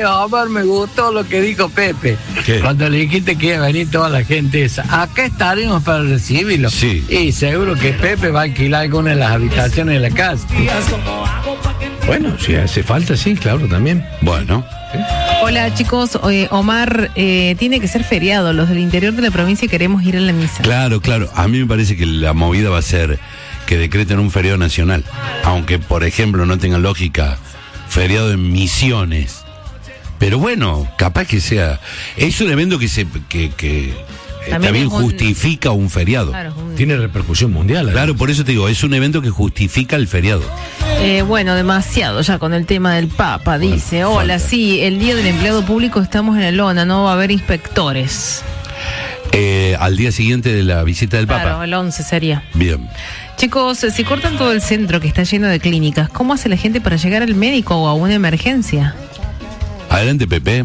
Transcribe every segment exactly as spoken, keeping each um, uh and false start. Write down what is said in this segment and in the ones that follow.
Omar, me gustó lo que dijo Pepe. ¿Qué? Cuando le dijiste que iba a venir toda la gente esa. Acá estaremos para recibirlo. Sí. Y seguro que Pepe va a alquilar alguna de las habitaciones de la casa. Bueno, si hace falta, sí, claro, también. Bueno. Hola chicos, eh, Omar, eh, tiene que ser feriado. Los del interior de la provincia queremos ir a la misa. Claro, claro. A mí me parece que la movida va a ser que decreten un feriado nacional. Aunque, por ejemplo, no tenga lógica feriado en Misiones. Pero bueno, capaz que sea. Es un evento que se que, que también, también un, justifica un feriado. Claro, un... Tiene repercusión mundial. Claro, por eso te digo, es un evento que justifica el feriado. Eh, bueno, demasiado ya con el tema del Papa, dice. Bueno, Hola, falta. sí, el día del empleado público estamos en la lona, no va a haber inspectores. Eh, al día siguiente de la visita del Claro, Papa. el once sería. Bien. Chicos, si cortan todo el centro que está lleno de clínicas, ¿cómo hace la gente para llegar al médico o a una emergencia? Adelante, Pepe.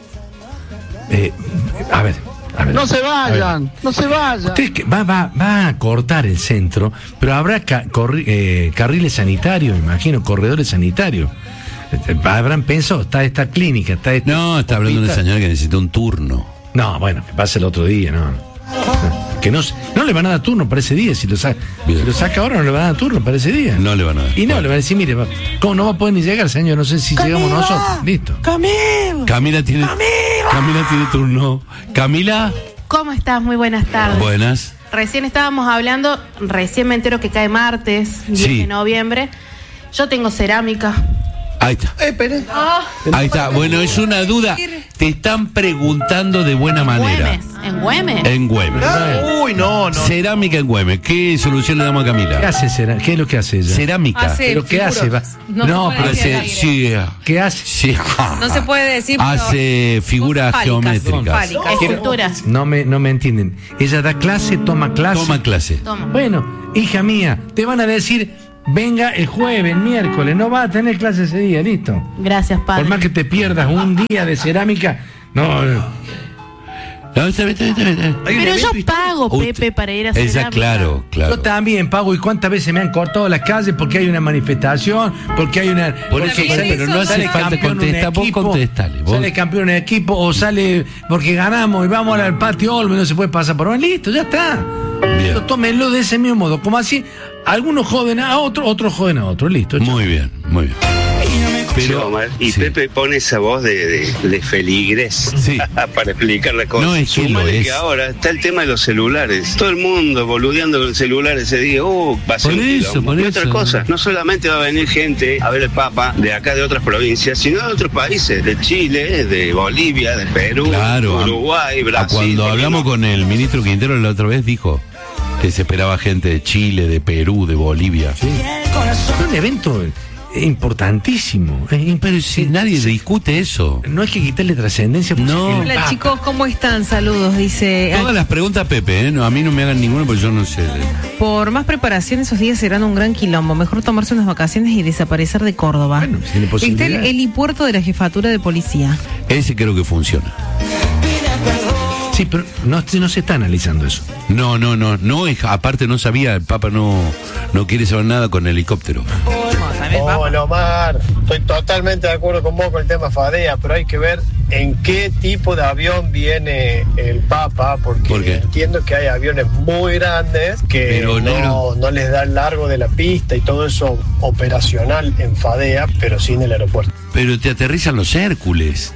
Eh, a ver, a ver. No se vayan, no se vayan. Ustedes que va, va, va a cortar el centro, pero habrá ca- corri- eh, carriles sanitarios, me imagino, corredores sanitarios. Eh, Habrán pensado, está esta clínica, está esta. No, está hablando de una hospital. señora que necesita un turno. No, bueno, que pase el otro día, no. Que no, no le van a dar turno para ese día. Si lo, sa- si lo saca ahora, no le van a dar turno para ese día. No le van a dar. Y no, Bueno. le van a decir, mire, va- ¿cómo no va a poder ni llegar, señor? No sé si llegamos nosotros. Listo. Camila tiene. Camila tiene turno. Camila, ¿Cómo estás? Muy buenas tardes. buenas. Recién estábamos hablando, recién me entero que cae martes, diez Sí. de noviembre. Yo tengo cerámica. Ahí está. Ah, Ahí está. Bueno, es una duda. Te están preguntando de buena manera. Güemes, en Güemes. En Güemes. Uy, no, no. Cerámica en Güemes. ¿Qué solución le damos a ¿Qué Camila? hace, Cera- ¿Qué es lo que hace ella? Cerámica. Hace ¿Pero qué hace? Va- figuras. No, No, se pero puede decir al Hace, aire. sí, ¿Qué hace? sí. No se puede decir, pero- Hace figuras Fálicas, geométricas. fálicas. Esculturas. No me, no me entienden. Ella da clase, toma clase. Toma clase. Toma. Bueno, hija mía, te van a decir, venga el jueves, el miércoles, no vas a tener clase ese día, listo. Gracias, padre. Por más que te pierdas un día de cerámica, no, no. No, está bien, está bien, está bien, está bien. Hay un Pero yo evento pago, Usted- Pepe, para ir a Esa, cerámica. claro, claro. Yo también pago, y cuántas veces me han cortado las calles porque hay una manifestación, porque hay una. Por porque eso, sale- pero no hace sale falta campeón un contestar, vos equipo, contestale, vos. Sale campeón en equipo, o sale porque ganamos y vamos al patio Olmo y no se puede pasar por ahí, listo, ya está. Bien. Tómenlo de ese mismo modo, como así, algunos joden a otro, otros joden a otro, listo. chao. Muy bien, muy bien. Pero, Omar, y sí. Pepe pone esa voz de, de, de feligres Sí. para explicar la cosa. No, es que Sumale lo es. que ahora está el tema de los celulares. Todo el mundo boludeando con el celular ese día. Uh, va a ser Por un eso, quilombo. por Y eso. otra cosa, no solamente va a venir gente a ver el Papa de acá de otras provincias, sino de otros países, de Chile, de Bolivia, de Perú, Claro, a- Uruguay, a Brasil. cuando hablamos con el ministro Quintero la otra vez, dijo que se esperaba gente de Chile, de Perú, de Bolivia. Es un evento importantísimo. Es imp- Pero si nadie discute eso. No hay que quitarle trascendencia. porque No. el Hola Papa- chicos, ¿cómo están? Saludos, dice. Todas las preguntas, Pepe, ¿eh? No, a mí no me hagan ninguna porque yo no sé. Por más preparación, esos días serán un gran quilombo. Mejor tomarse unas vacaciones y desaparecer de Córdoba. Bueno, si tiene Está posibilidad. el helipuerto de la jefatura de policía. Ese creo que funciona. Sí, pero no, no se está analizando eso. No, no, no, no, es- aparte no sabía, el Papa no, no quiere saber nada con helicóptero. Hola Omar, estoy totalmente de acuerdo con vos con el tema Fadea, pero hay que ver en qué tipo de avión viene el Papa, porque ¿Por qué? entiendo que hay aviones muy grandes que Pero, no, negro. no les da el largo de la pista y todo eso operacional en Fadea, pero sí en el aeropuerto. Pero te aterrizan los Hércules.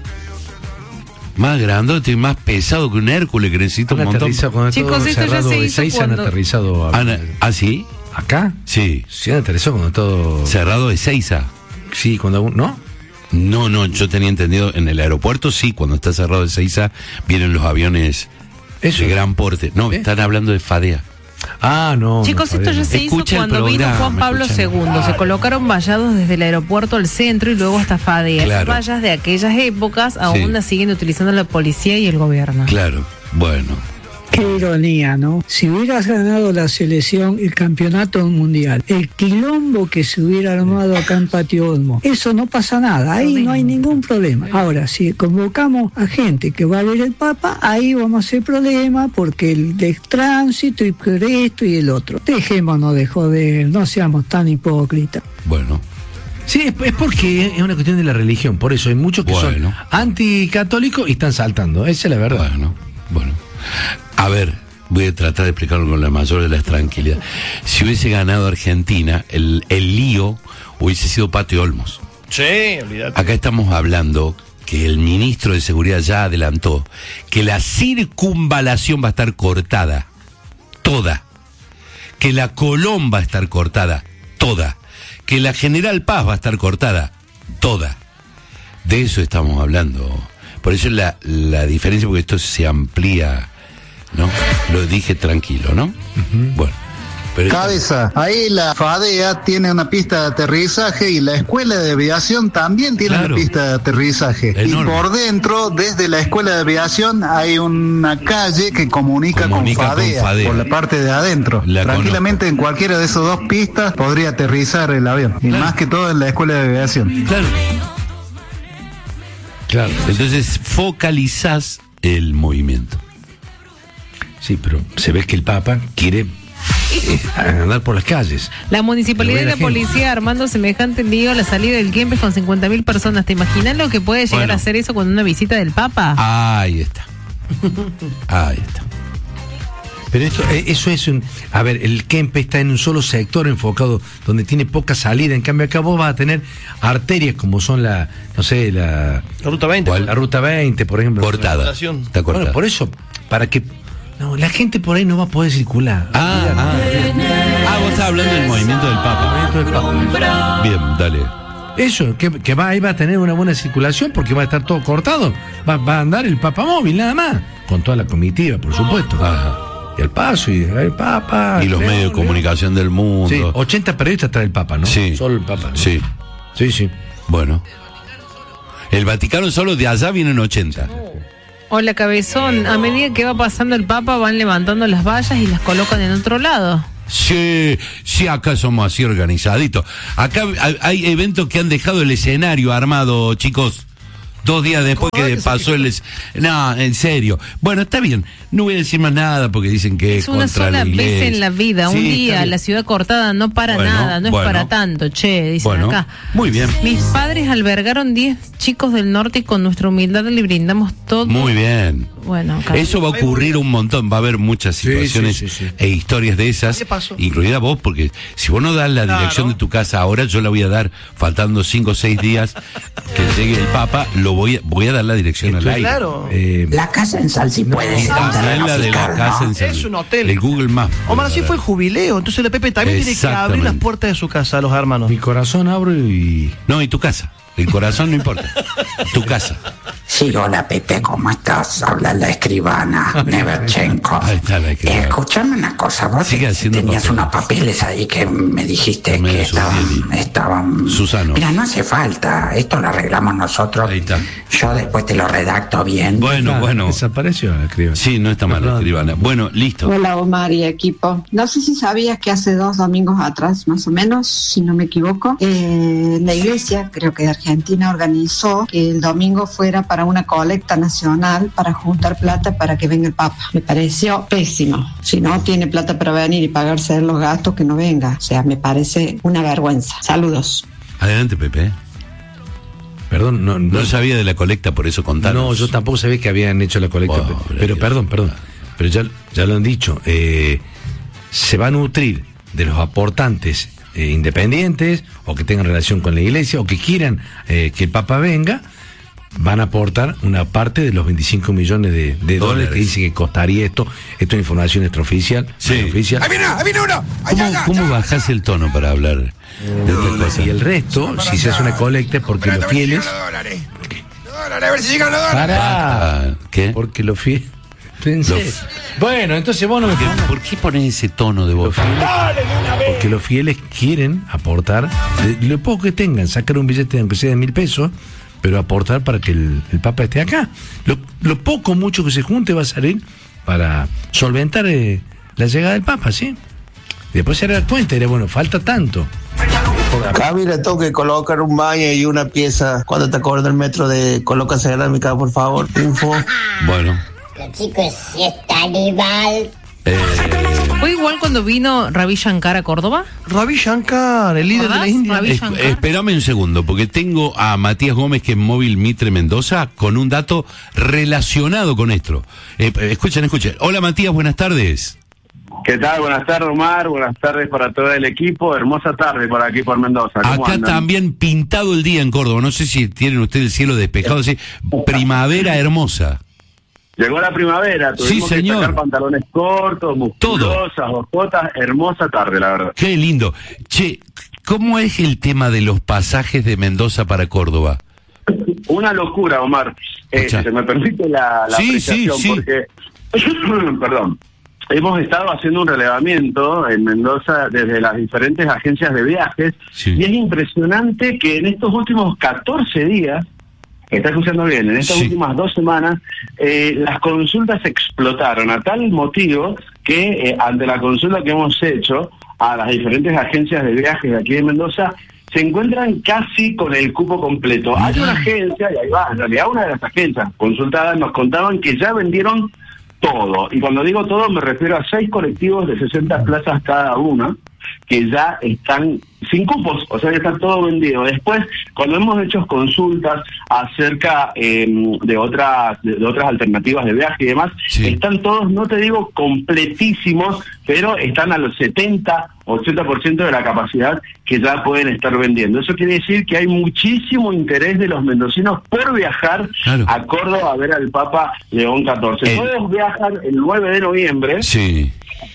Más grandote y más pesado que un Hércules, que necesita un Han montón. aterrizado con Chicos, todo esto ya cerrado se de hizo seis, han cuando- aterrizado. a- Ana- ¿Ah, sí? ¿Acá? Sí. Sí, han aterrizado con todo. Cerrado de Seiza. Sí, cuando algún- ¿no? No, no, yo tenía entendido, en el aeropuerto sí, cuando está cerrado de Seiza, vienen los aviones Eso. de gran porte. No, ¿Eh? están hablando de Fadea. Ah, no. Chicos, no, esto ya no. se hizo Escucha el cuando vino programa, Juan Pablo escucha. segundo. Se colocaron vallados desde el aeropuerto al centro y luego hasta Fadea. Claro. Esas vallas de aquellas épocas aún las siguen utilizando la policía y el gobierno. Claro, bueno. Qué ironía, ¿no? Si hubieras ganado la selección el campeonato mundial, el quilombo que se hubiera armado acá en Patio Olmo, eso no pasa nada, ahí no hay ningún problema. Ahora, si convocamos a gente que va a ver el Papa, ahí vamos a hacer problema porque el de tránsito y por esto y el otro. Dejémonos de joder, no seamos tan hipócritas. Bueno. Sí, es, es porque es una cuestión de la religión. Por eso hay muchos que Bueno. son anticatólicos y están saltando. Esa es la verdad. Bueno, bueno. A ver, voy a tratar de explicarlo con la mayor de las tranquilidades. Si hubiese ganado Argentina, el, el lío hubiese sido Patio Olmos. Sí, olvídate. Acá estamos hablando que el ministro de Seguridad ya adelantó que la circunvalación va a estar cortada, toda. Que la Colón va a estar cortada, toda. Que la General Paz va a estar cortada, toda. De eso estamos hablando. Por eso es la, la diferencia, porque esto se amplía, ¿no? Lo dije tranquilo, ¿no? Uh-huh. Bueno. Pero Cabeza, ahí la FADEA tiene una pista de aterrizaje y la Escuela de Aviación también tiene Claro. una pista de aterrizaje. Enorme. Y por dentro, desde la Escuela de Aviación, hay una calle que comunica, Comunica con, FADEA, con FADEA. por la parte de adentro. La Tranquilamente en cualquiera de esas dos pistas podría aterrizar el avión. Y Claro. más que todo en la Escuela de Aviación. Claro. Claro. Entonces focalizás el movimiento. Sí, pero se ve que el Papa quiere eh, andar por las calles. La municipalidad y Pero la buena gente. policía armando semejante lío a la salida del Kempes con cincuenta mil personas. ¿Te imaginas lo que puede llegar Bueno. a hacer eso con una visita del Papa? Ahí está. Ahí está. Pero esto, eh, eso es un... A ver, el Kempe está en un solo sector enfocado, donde tiene poca salida. En cambio, acá vos vas a tener arterias como son la, no sé, la... La ruta veinte. La ruta veinte, por ejemplo. Cortada. Cortación. Está cortada. Bueno, por eso, para que... No, la gente por ahí no va a poder circular. Ah, ah, ah, vos estás hablando del movimiento del Papa. Movimiento del Papa. Bien, dale. Eso, que, que va, ahí va a tener una buena circulación porque va a estar todo cortado. Va, va a andar el Papa móvil, nada más. Con toda la comitiva, por supuesto. Ajá. Y el paso, y el Papa. Y los León, medios de León. comunicación del mundo. Sí, ochenta periodistas trae el Papa, ¿no? Sí. Solo el Papa. ¿no? Sí. Sí, sí. Bueno. El Vaticano solo de allá vienen ochenta. Hola, cabezón. A medida que va pasando el Papa, van levantando las vallas y las colocan en otro lado. Sí, sí, acá somos así organizaditos. Acá hay- hay eventos que han dejado el escenario armado, chicos. Dos días después que pasó el... es- No, en serio. Bueno, está bien. No voy a decir más nada porque dicen que es, Es una contra sola la iglesia. vez en la vida, Sí, un está día, bien. la ciudad cortada no para Bueno, nada, no es bueno. para tanto, che, dicen Bueno, acá. muy bien. Mis padres albergaron diez chicos del norte y con nuestra humildad le brindamos todo. Muy bien. Bueno, acá. Eso va a ocurrir un montón, va a haber muchas Sí, situaciones sí, sí, sí. e historias de esas, ¿Qué pasó? incluida vos, porque si vos no das la Claro. dirección de tu casa ahora, yo la voy a dar, faltando cinco o seis días que llegue el Papa, lo voy a, voy a dar la dirección al aire. Claro. Eh, La casa en Sal si puede ser un Está terreno en la de la fiscal, casa ¿no? en San Es Luis. un hotel. El Google Maps. Omar, así fue el jubileo. Entonces la Pepe también tiene que abrir Exactamente. las puertas de su casa a los hermanos. mi corazón abro y... No, y tu casa. El corazón no importa. Tu casa. Sí, hola Pepe, ¿cómo estás? Habla la escribana Neverchenko. Ahí está la escribana. Eh, escuchame una cosa, vos Sigue haciendo tenías papeles. unos papeles ahí que me dijiste Me que estaban, Susini. estaban... Susano. Mira, no hace falta, esto lo arreglamos nosotros. Ahí está. Yo después te lo redacto bien. Bueno, Ah, bueno. Desapareció la escribana. Sí, no está mal, Perdón. escribana. Bueno, listo. Hola Omar y equipo. No sé si sabías que hace dos domingos atrás, más o menos, si no me equivoco, eh, la iglesia, creo que de Argentina, organizó que el domingo fuera para una colecta nacional para juntar plata para que venga el Papa. Me pareció pésimo. Si no tiene plata para venir y pagarse los gastos, que no venga. O sea, me parece una vergüenza. Saludos. Adelante, Pepe. Perdón, no, no, No sabía de la colecta, por eso contanos. no, yo tampoco sabía que habían hecho la colecta. Pobre pero, pero Dios. perdón, perdón. Pero ya, ya lo han dicho. eh, se va a nutrir de los aportantes eh, independientes o que tengan relación con la iglesia o que quieran eh, que el Papa venga. Van a aportar una parte de los veinticinco millones de, de dólares. Dólares. que dice que costaría esto. Esto es información extraoficial. Sí. Oficial. ¿Cómo, cómo bajás el tono para hablar de otra cosa? Y el resto, si se hace una colecta, es porque los fieles. Pará. Ah, ¿Qué? Porque los fieles. Pensé. Los- Bueno, entonces vos no me ¿Por qué- ¿Por qué pones ese tono de voz? Los fieles, porque los fieles quieren aportar de lo poco que tengan, sacar un billete aunque sea de mil pesos, pero aportar para que el, el Papa esté acá. Lo, lo poco mucho que se junte va a salir para solventar eh, la llegada del Papa, ¿sí? Y después se hará cuenta y dirá, bueno, falta tanto. Cami, le tengo que colocar un baño y una pieza cuando te acuerdas del metro de Coloca Cerámica, por favor. Info. Bueno, La chico es siesta animal. Eh, ¿Fue igual cuando vino Ravi Shankar a Córdoba? Ravi Shankar, el líder de la India. Ravi es- Shankar. espérame un segundo, porque tengo a Matías Gómez, que es móvil Mitre Mendoza, con un dato relacionado con esto. Eh, escuchen, escuchen. Hola Matías, buenas tardes. ¿Qué tal? Buenas tardes, Omar. Buenas tardes para todo el equipo. Hermosa tarde por aquí, por Mendoza. ¿Cómo Acá andan? también pintado el día en Córdoba. No sé si tienen ustedes el cielo despejado, sí. Primavera hermosa. Llegó la primavera. Tuvimos Sí, señor. que sacar pantalones cortos, musculosas, botas. Hermosa tarde, la verdad. Qué lindo. Che, ¿cómo es el tema de los pasajes de Mendoza para Córdoba? Una locura, Omar. Eh, Escucha. si se me permite la, la Sí, sí, apreciación, sí. porque, perdón, hemos estado haciendo un relevamiento en Mendoza desde las diferentes agencias de viajes y es impresionante que en estos últimos catorce días, está escuchando bien, en estas Sí. últimas dos semanas, eh, las consultas explotaron a tal motivo que eh, ante la consulta que hemos hecho a las diferentes agencias de viajes de aquí de Mendoza, se encuentran casi con el cupo completo. Hay una agencia, y ahí va, en realidad una de las agencias consultadas nos contaban que ya vendieron todo. Y cuando digo todo me refiero a seis colectivos de sesenta plazas cada una, que ya están sin cupos, o sea que está todo vendido. Después, cuando hemos hecho consultas acerca eh, de otras de, de otras alternativas de viaje y demás, están todos, no te digo completísimos, pero están a los setenta, ochenta por ciento de la capacidad que ya pueden estar vendiendo. Eso quiere decir que hay muchísimo interés de los mendocinos por viajar Claro. a Córdoba a ver al Papa León catorce. El- Todos viajan el nueve de noviembre Sí.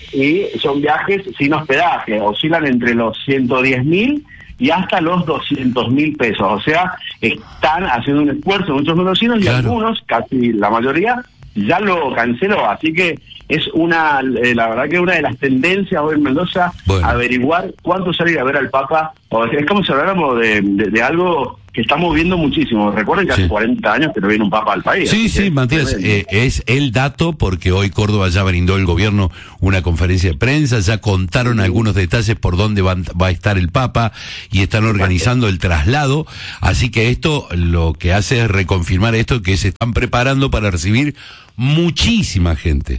y son viajes sin hospedaje, oscilan entre los ciento diez mil y hasta los doscientos mil pesos. O sea, están haciendo un esfuerzo muchos mendocinos y Claro. algunos, casi la mayoría, ya lo canceló. Así que es una, eh, la verdad que una de las tendencias hoy en Mendoza, Bueno. averiguar cuánto salir a ver al Papa. O es como si habláramos de, de, de algo que estamos viendo muchísimo. Recuerden que hace cuarenta años que no viene un Papa al país. Sí, así sí, que, Matías, tremendo. eh, es el dato porque hoy Córdoba ya brindó el gobierno una conferencia de prensa, ya contaron algunos detalles por dónde van- va a estar el Papa y están organizando el traslado, así que esto lo que hace es reconfirmar esto, que se están preparando para recibir muchísima gente.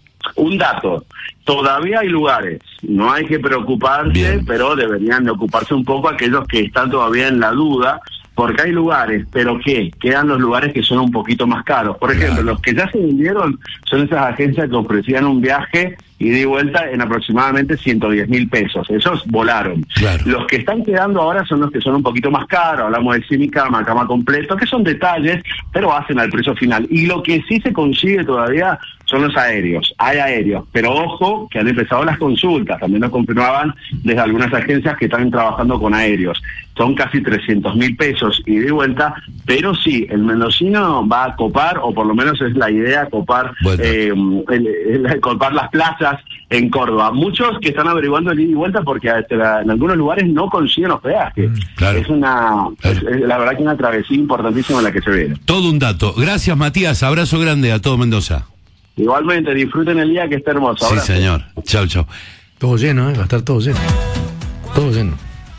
Un dato, todavía hay lugares, no hay que preocuparse, pero deberían de ocuparse un poco aquellos que están todavía en la duda, porque hay lugares, pero ¿qué? Quedan los lugares que son un poquito más caros. Por ejemplo, los que ya se vendieron son esas agencias que ofrecían un viaje ida y vuelta en aproximadamente ciento diez mil pesos. Esos volaron. Los que están quedando ahora son los que son un poquito más caros. Hablamos de semicama, cama completo, que son detalles, pero hacen al precio final. Y lo que sí se consigue todavía son los aéreos. Hay aéreos, pero ojo que han empezado las consultas. También nos confirmaban desde algunas agencias que están trabajando con aéreos. Son casi trescientos mil pesos ida y vuelta, pero sí, el mendocino va a copar, o por lo menos es la idea, copar, eh, el, el- copar las plazas en Córdoba. Muchos que están averiguando el ida y vuelta porque hasta la- en algunos lugares no consiguen hospedaje. Es una, es- es la verdad que una travesía importantísima la que se viene. Todo un dato. Gracias, Matías. Abrazo grande a todo Mendoza. Igualmente, disfruten el día que está hermoso. Sí, Abrazo. señor. Chau, chau. Todo lleno, ¿eh? Va a estar todo lleno. Todo lleno.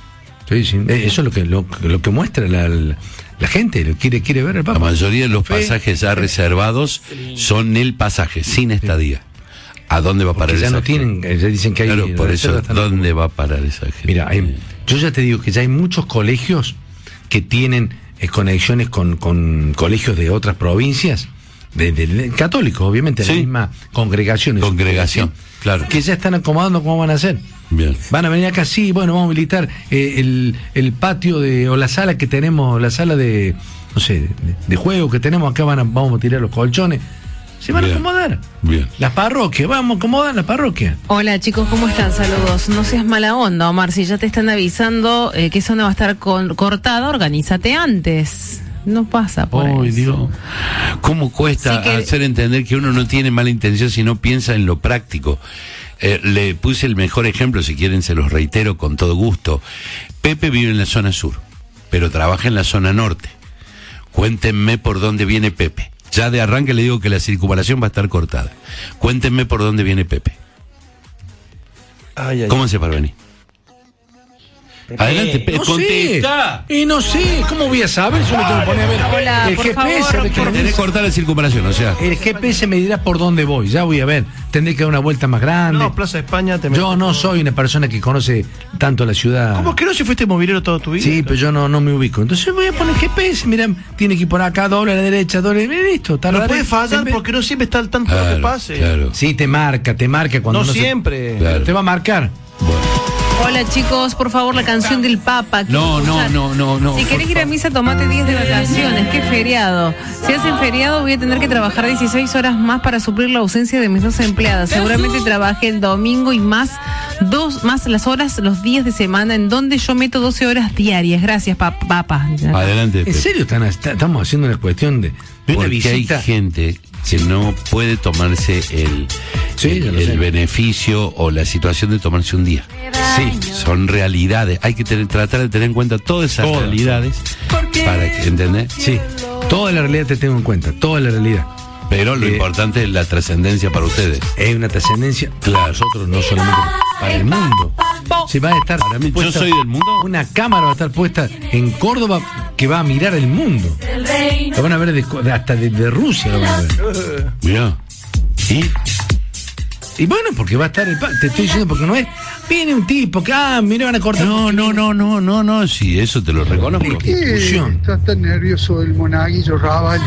Sí, sí. Eh, Eso es lo que lo, lo que muestra la, la, la gente, lo quiere quiere ver el Papa. La mayoría de los Fe. pasajes ya reservados son el pasaje, sin estadía. ¿A dónde va a parar Porque ya esa no tienen, gente? ya dicen que hay Claro, por eso, reservas, están- ¿dónde va a parar esa gente? Mira, hay- yo ya te digo que ya hay muchos colegios que tienen eh, conexiones con, con colegios de otras provincias, de, de- de- católicos, obviamente, la misma congregación. Congregación, claro. Que ya están acomodando cómo van a hacer. Bien. Van a venir acá, sí, bueno, vamos a habilitar eh, el, el patio de, o la sala que tenemos, la sala de, no sé, de, de juego que tenemos acá, van a, vamos a tirar los colchones. Se van Bien. a acomodar. Bien. Las parroquias, vamos a acomodar la parroquia. Hola chicos, ¿cómo están? Saludos. No seas mala onda, Omar. Si ya te están avisando eh, que esa zona va a estar con- cortada, organízate antes. No pasa por Ay, eso. Dios. ¿Cómo cuesta Sí que- hacer entender que uno no tiene mala intención si no piensa en lo práctico? Eh, le puse el mejor ejemplo, si quieren se los reitero con todo gusto. Pepe vive en la zona sur, pero trabaja en la zona norte. Cuéntenme por dónde viene Pepe. Ya de arranque le digo que la circunvalación va a estar cortada. Cuéntenme por dónde viene Pepe. Ay, ay, ¿Cómo hace para venir? Adelante, pe- No contesta. sé. Y no sé, ¿cómo voy a saber? Yo me tengo que poner a ver. Hola, el por G P S, favor, a ver qué por me Tenés dice. que cortar la circunvalación, o sea. El G P S me dirá por dónde voy, ya voy a ver. Tendré que dar una vuelta más grande. No, Plaza España te Yo metes. no soy una persona que conoce tanto la ciudad. ¿Cómo que no si fuiste movilero toda tu vida? Sí, pero yo no, no me ubico. Entonces voy a poner G P S, mira, tiene que ir por acá, doble a la derecha, doble, listo. No tardaré- puede fallar en vez- porque no siempre está al tanto de lo que Claro, pase. claro. Sí, te marca, te marca cuando No no se- siempre. Claro. Te va a marcar. Hola chicos, por favor la canción del Papa. quiero No, no, escuchar. no, no, no. Si por querés ir a misa, tomate días de vacaciones. Qué feriado. Si hacen feriado, voy a tener que trabajar dieciséis horas más para suplir la ausencia de mis dos empleadas. Seguramente trabajé el domingo y más dos más las horas, los días de semana en donde yo meto doce horas diarias. Gracias, pa- Papa. Adelante. ¿En Pepe. serio están, está- estamos haciendo una cuestión de, de una Porque visita? hay gente que no puede tomarse el, Sí, el, ya lo el sé. beneficio o la situación de tomarse un día. Sí. Son realidades. Hay que tener- tratar de tener en cuenta todas esas Todas. realidades para que, ¿entendés? Sí, toda la realidad te tengo en cuenta, toda la realidad. Pero lo Eh, importante es la trascendencia para ustedes. Es una trascendencia para nosotros, no solamente para el mundo. Si va a estar Para mí, yo puesta soy del mundo. una cámara va a estar puesta en Córdoba que va a mirar el mundo. Lo van a ver de- de- hasta de, de Rusia lo van a ver. Mirá. ¿Y? Y bueno, porque va a estar el pa- te estoy diciendo porque no es. Viene un tipo que ah, mira, van a cortar. No, no, no, no, no, no, sí, eso te lo reconozco. Discusión. Está tan nervioso el monaguillo Raval.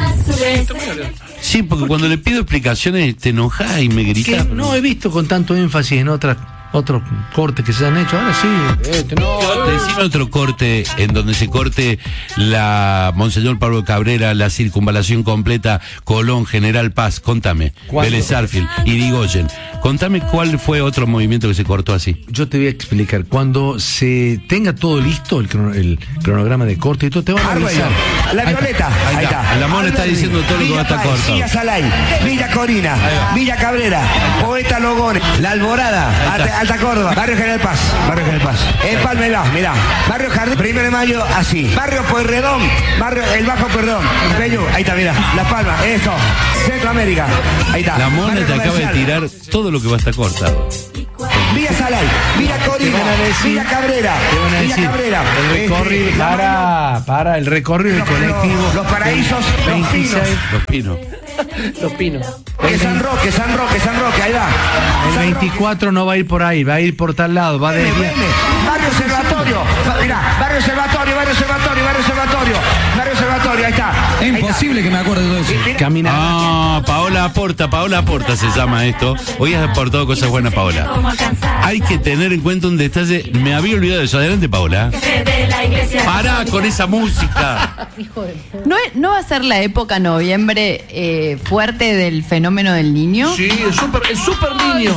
Sí, porque cuando le pido explicaciones te enojas y me Que gritas. no he visto con tanto énfasis en otras otros cortes que se han hecho. Ahora sí, este, no. Decime otro corte en donde se corte la Monseñor Pablo Cabrera, la circunvalación completa, Colón, General Paz, contame. ¿Cuándo? Vélez Sarsfield, Irigoyen. Contame cuál fue otro movimiento que se cortó así. Yo te voy a explicar. Cuando se tenga todo listo, el, crono- el cronograma de corte y todo, te van a avisar. La Violeta, Ahí ahí está. está. La mona está diciendo todo lo que va a estar Páez, cortado. Villa Salay, Villa Corina, Villa Cabrera, Poeta Logones, La Alborada, Alta, Alta Córdoba, Barrio General Paz, Barrio General Paz. En Palmelá, mirá, Barrio Jardín, Primero de Mayo, así. Barrio Pueyrredón, Barrio El Bajo Pueyrredón, Bello, ahí está, mirá, Las Palmas, eso. Centroamérica, ahí está. La mona Barrio te acaba de Comercial, tirar todo lo que va a estar cortado. Villa Salay, Villa Corina, Te van a decir- Villa Cabrera, Te van a Villa decir, Cabrera. el recorrido, Este, para, para, el recorrido del Los- colectivo. los paraísos, los veintiséis, Los pinos. Los pinos. Que San Roque, San Roque, San Roque, ahí va. el veinticuatro no va a ir por ahí, va a ir por tal lado, va a Veme, desviar. veme. Barrio Observatorio, Va- mirá, Barrio Observatorio, Barrio Observatorio, Barrio Observatorio, Barrio Observatorio, ahí está. Es imposible que me acuerde de todo eso. Camina. Ah, Paola Aporta, Paola Aporta se llama esto. Hoy has aportado cosas buenas, Paola. Hay que tener en cuenta un detalle. Me había olvidado de eso. Adelante, Paola. Pará con esa música. ¿No, es- ¿No va a ser la época noviembre eh, fuerte del fenómeno del niño? Sí, el super, el super niño.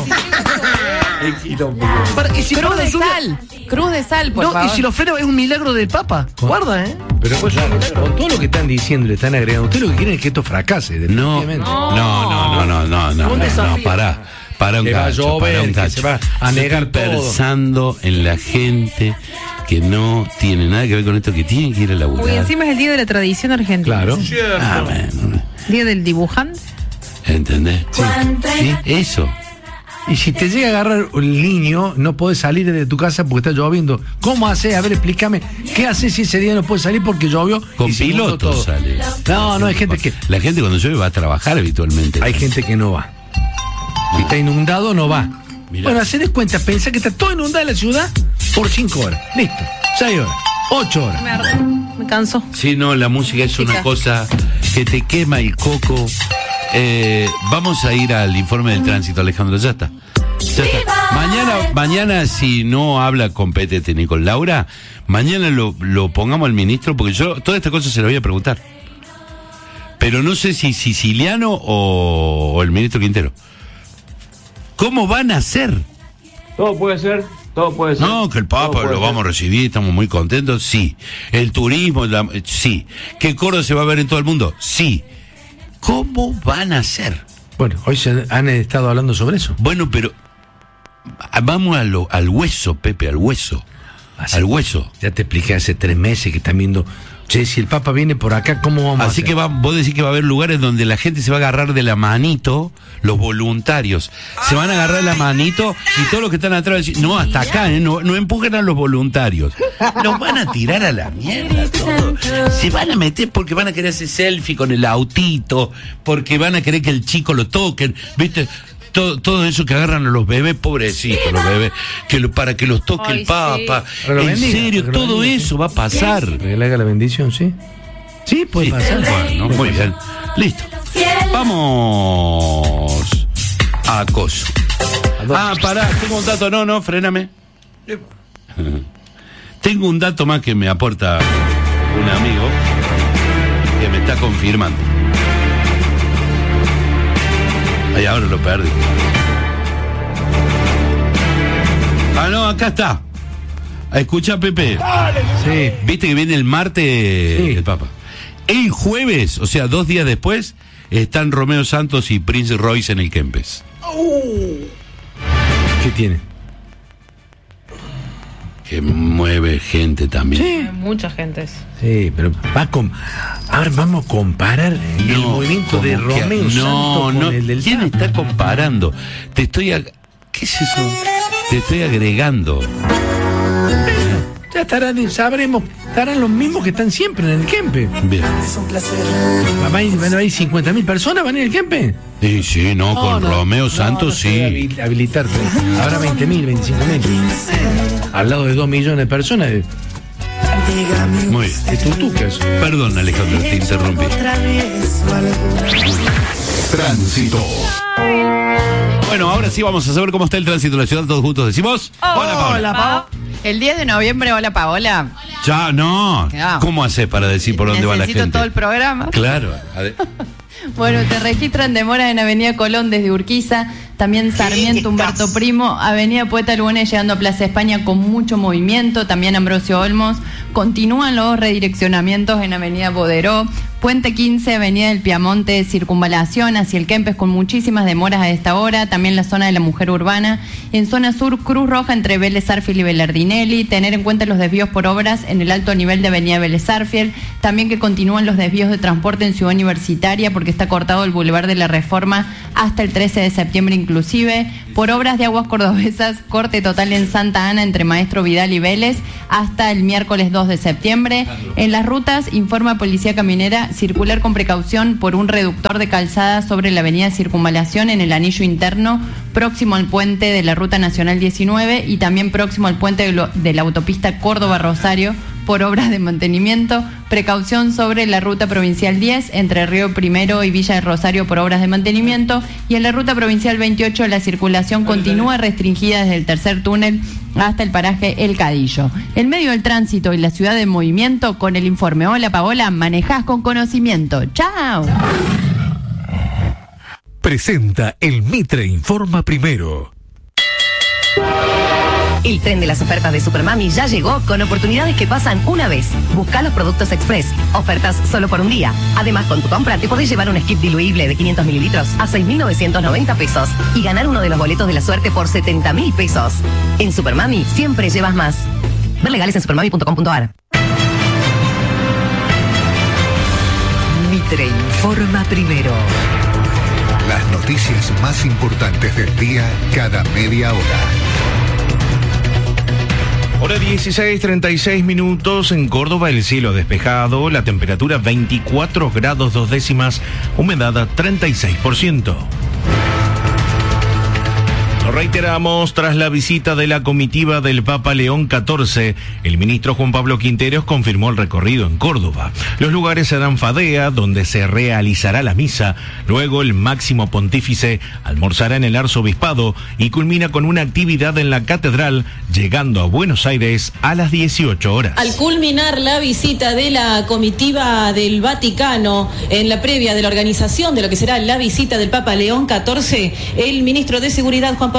Para- y si Cruz Pablo de sube- sal, cruz de sal, por No, favor. y si lo frena es un milagro del Papa. Guarda, ¿eh? Pero pues, con todo lo que están diciendo, le están agregando, ustedes lo que quieren es que esto fracase. No, definitivamente. no, no, no, no, no, no, Un no, desafío. pará. Para un Que va a cacho, llover, para un que cacho. se va a Yo negar estoy todo. pensando en la gente que no tiene nada que ver con esto, que tiene que ir a Uy, laburar. encima es el día de la tradición argentina. Claro. Ah, bueno, Día del dibujante. ¿entendés? Sí. Sí, eso. Y si te llega a agarrar el niño, no podés salir de tu casa porque está lloviendo. ¿Cómo haces? A ver, explícame. ¿Qué haces si ese día no puedes salir porque llovió? Con y se inundó piloto todo? sale. No, no, hay gente que. La gente cuando llueve va a trabajar habitualmente. Hay gente que no va. Si está inundado, no va. Mirá. Bueno, hacer cuenta, pensá que está todo inundada la ciudad por cinco horas. Listo. Seis horas. Ocho horas. Me harté, me canso. Sí, no, la música es una Chica. cosa que te quema el coco. Eh, vamos a ir al informe del tránsito, Alejandro, ya está. Ya está. Mañana, mañana si no habla con Petete ni con Laura, mañana lo, lo pongamos al ministro, porque yo toda esta cosa se la voy a preguntar. Pero no sé si Siciliano o, o el ministro Quintero. ¿Cómo van a hacer? Todo puede ser, todo puede ser. No, que el Papa Todo puede lo ser. vamos a recibir, estamos muy contentos, sí. El turismo, la- sí. ¿Que Córdoba se va a ver en todo el mundo? Sí. ¿Cómo van a hacer? Bueno, hoy se han estado hablando sobre eso. Bueno, pero vamos a lo- al hueso, Pepe, al hueso. Al hueso. Ya te expliqué hace tres meses que están viendo Che, si el Papa viene por acá, ¿cómo vamos a Así hacer? que va, vos decís que va a haber lugares donde la gente se va a agarrar de la manito, los voluntarios. Se van a agarrar de la manito y todos los que están atrás van a decir, no, hasta acá, ¿eh? no, no empujen a los voluntarios. Los van a tirar a la mierda todo. Se van a meter porque van a querer hacer selfie con el autito, porque van a querer que el chico lo toquen, ¿viste? Todo, todo eso que agarran a los bebés, pobrecitos los bebés, que lo, para que los toque Ay, el Papa. sí. En En serio, todo eso va a pasar. Que le haga la bendición, ¿sí? Sí, puede Sí, pasar. bueno, muy bien. Listo. Vamos a acoso. Ah, pará, tengo un dato. No, no, fréname. Tengo un dato más que me aporta un amigo que me está confirmando. Ay, ahora lo perdí. Ah, no, acá está. Escucha, Pepe. Sí. Viste que viene el martes Sí. el Papa. El jueves, o sea, dos días después, están Romeo Santos y Prince Royce en el Kempes. ¿Qué tiene? Que mueve gente también. Sí. Mucha gente. Sí, pero va con... Ahora vamos a comparar el No, movimiento de como que- Romeo no, Santos con no. el del ¿Quién Papa? está comparando? Te estoy... ag- ¿Qué es eso? Te estoy agregando. Ya estarán, sabremos, estarán los mismos que están siempre en el Kempe. Bien. ¿Van a ir, van a ir cincuenta mil personas? ¿Van a ir al Kempe? Sí, sí, no, con no, Romeo no, Santos no se debe sí. habil- habilitar. Ahora veinte mil, veinticinco mil. Al lado de dos millones de personas. De, Muy bien. de tutucas. Perdón, Alejandro, te interrumpí. Tránsito. Bueno, ahora sí vamos a saber cómo está el tránsito de la ciudad. Todos juntos decimos. Hola, Paola. Hola, Pau. El diez de noviembre, hola Paola. Ya, no. Ya. ¿Cómo haces para decir por dónde va la Necesito gente? todo el programa. Claro. Ade- Bueno, te registran demora en Avenida Colón desde Urquiza, también Sarmiento Humberto Primo, Avenida Poeta Lugones llegando a Plaza España con mucho movimiento, también Ambrosio Olmos. Continúan los redireccionamientos en Avenida Boderó, Puente quince, Avenida del Piamonte, circunvalación hacia el Kempes con muchísimas demoras a esta hora, también la zona de la Mujer Urbana. En zona sur, Cruz Roja entre Vélez Arfiel y Belardinelli, tener en cuenta los desvíos por obras en el alto nivel de Avenida Vélez Arfiel, también que continúan los desvíos de transporte en Ciudad Universitaria porque está cortado el Boulevard de la Reforma hasta el trece de septiembre inclusive, por obras de aguas cordobesas, corte total en Santa Ana entre Maestro Vidal y Vélez hasta el miércoles dos de septiembre. En las rutas, informa Policía Caminera, circular con precaución por un reductor de calzada sobre la avenida Circunvalación en el anillo interno, próximo al puente de la Ruta Nacional diecinueve y también próximo al puente de, lo, de la autopista Córdoba-Rosario por obras de mantenimiento, precaución sobre la ruta provincial diez entre Río Primero y Villa de Rosario por obras de mantenimiento, y en la ruta provincial veintiocho la circulación continúa restringida desde el tercer túnel hasta el paraje El Cadillo. En medio del tránsito y la ciudad en movimiento, con el informe Hola Paola, manejás con conocimiento. ¡Chao! Presenta el Mitre Informa Primero. El tren de las ofertas de Supermami ya llegó con oportunidades que pasan una vez. Busca los productos Express. Ofertas solo por un día. Además, con tu compra te podés llevar un skip diluible de quinientos mililitros a seis mil novecientos noventa pesos y ganar uno de los boletos de la suerte por setenta mil pesos. En Supermami siempre llevas más. Ver legales en supermami punto com punto a r. Mitre informa primero. Las noticias más importantes del día cada media hora. Hora dieciséis, treinta y seis minutos en Córdoba, el cielo despejado, la temperatura veinticuatro grados dos décimas, humedad treinta y seis por ciento. Lo reiteramos, tras la visita de la comitiva del Papa León catorce, el ministro Juan Pablo Quinteros confirmó el recorrido en Córdoba. Los lugares serán Fadea, donde se realizará la misa, luego el máximo pontífice almorzará en el arzobispado y culmina con una actividad en la catedral, llegando a Buenos Aires a las dieciocho horas. Al culminar la visita de la comitiva del Vaticano, en la previa de la organización de lo que será la visita del Papa León catorce, el ministro de Seguridad Juan Pablo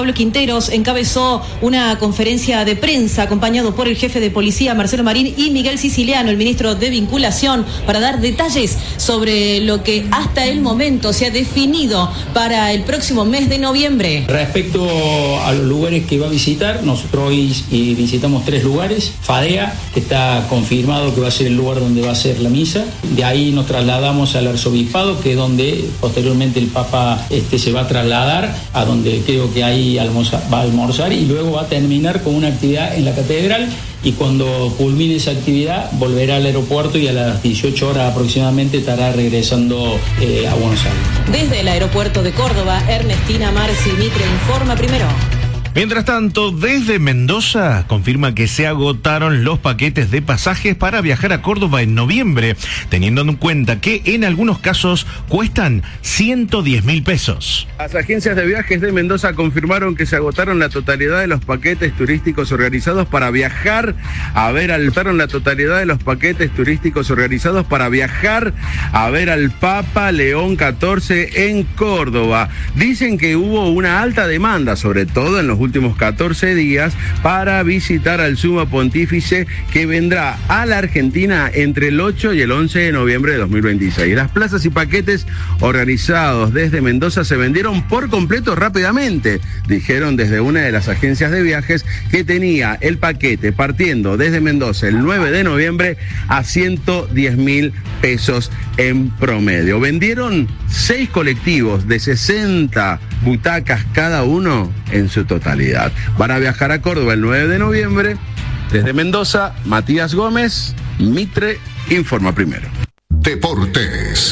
Pablo Quinteros encabezó una conferencia de prensa acompañado por el jefe de policía Marcelo Marín y Miguel Siciliano, el ministro de Vinculación, para dar detalles sobre lo que hasta el momento se ha definido para el próximo mes de noviembre. Respecto a los lugares que va a visitar, nosotros hoy visitamos tres lugares. Fadea, que está confirmado que va a ser el lugar donde va a ser la misa. De ahí nos trasladamos al arzobispado, que es donde posteriormente el Papa este, se va a trasladar, a donde creo que ahí almoza, va a almorzar, y luego va a terminar con una actividad en la catedral, y cuando culmine esa actividad volverá al aeropuerto y a las dieciocho horas aproximadamente estará regresando eh, a Buenos Aires. Desde el aeropuerto de Córdoba, Ernestina Marci Mitre informa primero. Mientras tanto, desde Mendoza confirma que se agotaron los paquetes de pasajes para viajar a Córdoba en noviembre, teniendo en cuenta que en algunos casos cuestan ciento diez mil pesos. Las agencias de viajes de Mendoza confirmaron que se agotaron la totalidad de los paquetes turísticos organizados para viajar a ver al la totalidad de los paquetes turísticos organizados para viajar a ver al Papa León catorce en Córdoba. Dicen que hubo una alta demanda, sobre todo en los últimos catorce días, para visitar al Sumo Pontífice, que vendrá a la Argentina entre el ocho y el once de noviembre de dos mil veintiséis. Las plazas y paquetes organizados desde Mendoza se vendieron por completo rápidamente, dijeron desde una de las agencias de viajes, que tenía el paquete partiendo desde Mendoza el nueve de noviembre a ciento diez mil pesos en promedio. Vendieron seis colectivos de sesenta butacas cada uno en su totalidad. Van a viajar a Córdoba el nueve de noviembre. Desde Mendoza, Matías Gómez, Mitre informa primero. Deportes.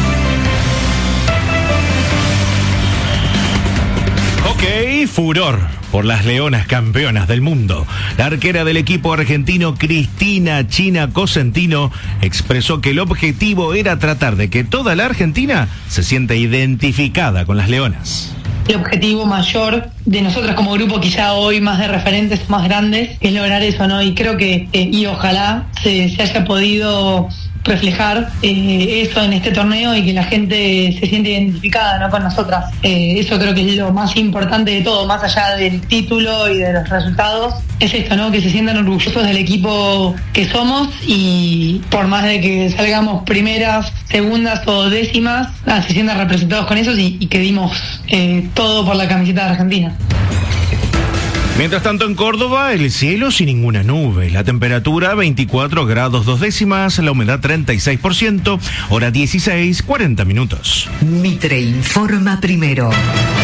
Ok, furor por las Leonas campeonas del mundo. La arquera del equipo argentino, Cristina China Cosentino, expresó que el objetivo era tratar de que toda la Argentina se sienta identificada con las Leonas. El objetivo mayor de nosotros como grupo, quizá hoy más de referentes más grandes, es lograr eso, ¿no? Y creo que, eh, y ojalá se, se haya podido reflejar eh, eso en este torneo y que la gente se siente identificada, ¿no?, con nosotras. Eh, eso creo que es lo más importante de todo, más allá del título y de los resultados, es esto, ¿no?, que se sientan orgullosos del equipo que somos, y por más de que salgamos primeras, segundas o décimas, nada, se sientan representados con eso y, y que dimos eh, todo por la camiseta de Argentina. Mientras tanto, en Córdoba, el cielo sin ninguna nube, la temperatura veinticuatro grados dos décimas, la humedad treinta y seis por ciento, hora dieciséis, cuarenta minutos. Mitre informa primero.